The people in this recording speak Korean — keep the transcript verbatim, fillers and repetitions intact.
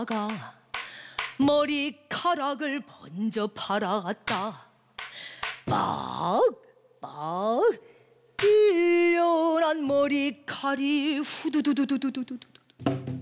가 머리카락을 먼저 팔아갔다. 빡빡 일려난 머리칼이 후두두두두두두두